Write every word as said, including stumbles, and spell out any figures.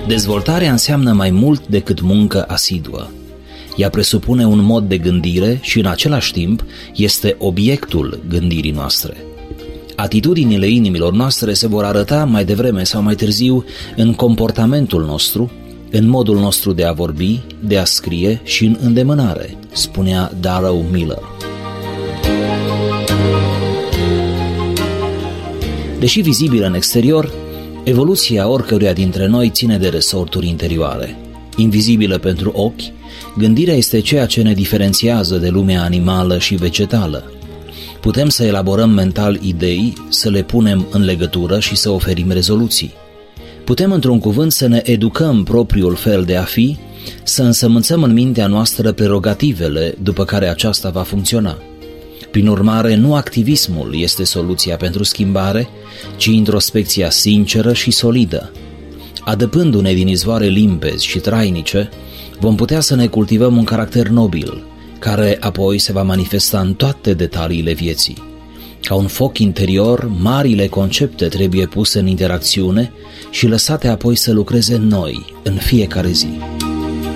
Dezvoltarea înseamnă mai mult decât muncă asiduă. Ea presupune un mod de gândire și în același timp este obiectul gândirii noastre. Atitudinile inimilor noastre se vor arăta mai devreme sau mai târziu în comportamentul nostru, în modul nostru de a vorbi, de a scrie și în îndemânare, spunea Darrow Miller. Deși vizibilă în exterior, evoluția oricăruia dintre noi ține de resorturi interioare. Invizibilă pentru ochi, gândirea este ceea ce ne diferențiază de lumea animală și vegetală. Putem să elaborăm mental idei, să le punem în legătură și să oferim rezoluții. Putem, într-un cuvânt, să ne educăm propriul fel de a fi, să însămânțăm în mintea noastră prerogativele după care aceasta va funcționa. Prin urmare, nu activismul este soluția pentru schimbare, ci introspecția sinceră și solidă. Adăpându-ne din izvoare limpezi și trainice, vom putea să ne cultivăm un caracter nobil, care apoi se va manifesta în toate detaliile vieții. Ca un foc interior, marile concepte trebuie puse în interacțiune și lăsate apoi să lucreze în noi, în fiecare zi.